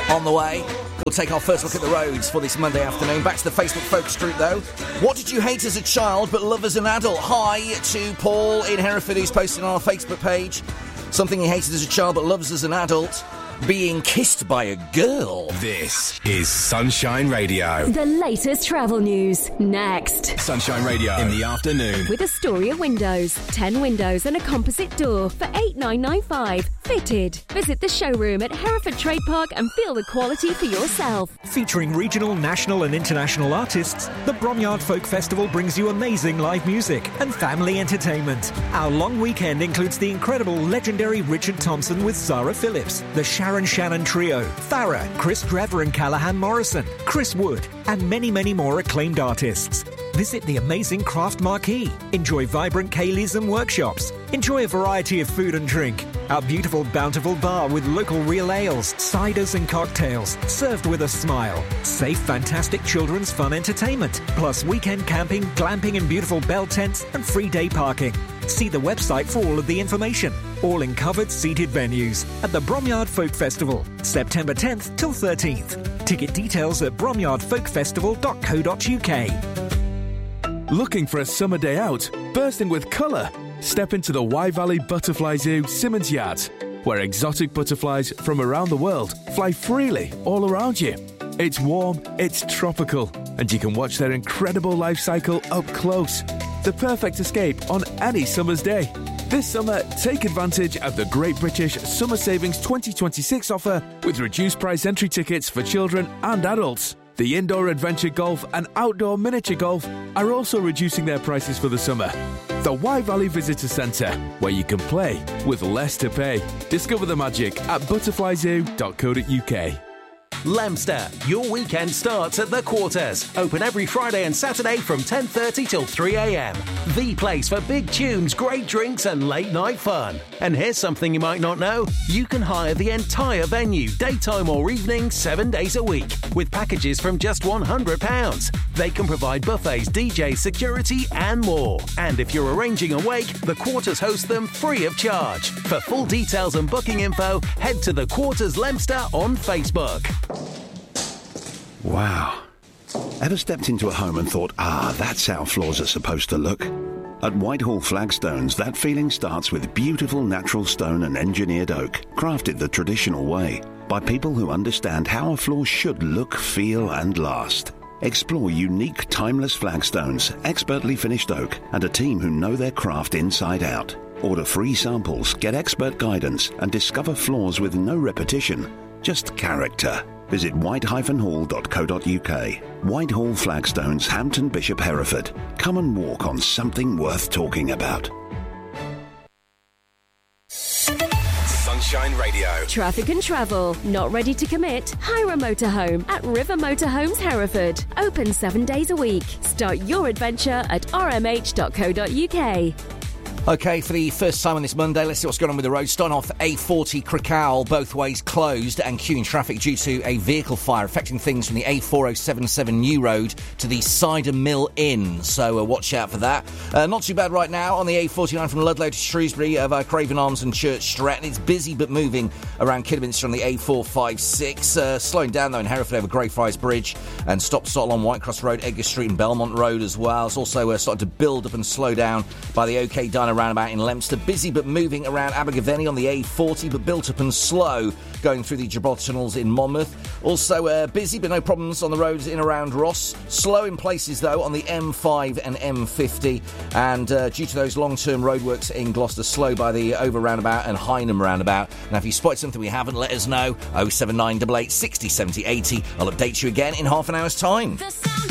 on the way. We'll take our first look at the roads for this Monday afternoon. Back to the Facebook focus group, though. What did you hate as a child but love as an adult? Hi to Paul in Hereford, who's posted on our Facebook page. Something he hated as a child but loves as an adult. Being kissed by a girl. This is Sunshine Radio. The latest travel news, next. Sunshine Radio in the afternoon. With Astoria Windows. 10 windows and a composite door for $8,995. Fitted. Visit the showroom at Hereford Trade Park and feel the quality for yourself. Featuring regional, national and international artists, the Bromyard Folk Festival brings you amazing live music and family entertainment. Our long weekend includes the incredible, legendary Richard Thompson with Zara Phillips, the Sharon Shannon Trio, Farrah, Chris Trevor and Callahan Morrison, Chris Wood, and many, many more acclaimed artists. Visit the amazing Craft Marquee. Enjoy vibrant Kayleys and workshops. Enjoy a variety of food and drink. Our beautiful, bountiful bar with local real ales, ciders and cocktails, served with a smile. Safe, fantastic children's fun entertainment. Plus weekend camping, glamping and beautiful bell tents and free day parking. See the website for all of the information. All in covered seated venues at the Bromyard Folk Festival, September 10th till 13th. Ticket details at bromyardfolkfestival.co.uk. Looking for a summer day out, bursting with colour? Step into the Wye Valley Butterfly Zoo, Simmons Yards, where exotic butterflies from around the world fly freely all around you. It's warm, it's tropical, and you can watch their incredible life cycle up close. The perfect escape on any summer's day. This summer, take advantage of the Great British Summer Savings 2026 offer with reduced price entry tickets for children and adults. The indoor adventure golf and outdoor miniature golf are also reducing their prices for the summer. The Wye Valley Visitor Centre, where you can play with less to pay. Discover the magic at butterflyzoo.co.uk. Leominster, your weekend starts at The Quarters. Open every Friday and Saturday from 10:30 till 3 a.m. The place for big tunes, great drinks and late night fun. And here's something you might not know. You can hire the entire venue, daytime or evening, 7 days a week, with packages from just £100. They can provide buffets, DJs, security and more. And if you're arranging a wake, The Quarters host them free of charge. For full details and booking info, head to The Quarters Leominster on Facebook. Wow. Ever stepped into a home and thought, that's how floors are supposed to look? At Whitehall Flagstones, that feeling starts with beautiful natural stone and engineered oak, crafted the traditional way, by people who understand how a floor should look, feel and last. Explore unique, timeless flagstones, expertly finished oak, and a team who know their craft inside out. Order free samples, get expert guidance, and discover floors with no repetition, just character. Visit white-hall.co.uk. Whitehall Flagstones, Hampton Bishop, Hereford. Come and walk on something worth talking about. Sunshine Radio. Traffic and travel. Not ready to commit? Hire a motorhome at River Motorhomes Hereford. Open 7 days a week. Start your adventure at rmh.co.uk. OK, for the first time on this Monday, let's see what's going on with the road. Starting off A40 Crickhowell, both ways closed and queuing traffic due to a vehicle fire affecting things from the A4077 New Road to the Cider Mill Inn. So watch out for that. Not too bad right now on the A49 from Ludlow to Shrewsbury via Craven Arms and Church Stretton. It's busy but moving around Kidderminster on the A456. Slowing down though in Hereford over Greyfriars Bridge and stop along Whitecross Road, Edgar Street and Belmont Road as well. It's also starting to build up and slow down by the OK Diner roundabout in Leominster. Busy but moving around Abergavenny on the A40, but built up and slow going through the Gibraltar tunnels in Monmouth. Also busy but no problems on the roads in around Ross. Slow in places though on the M5 and M50, and due to those long-term roadworks in Gloucester, slow by the Over roundabout and Hynham roundabout. Now if you spot something we haven't, let us know. 07988 60 70 80. I'll update you again in half an hour's time.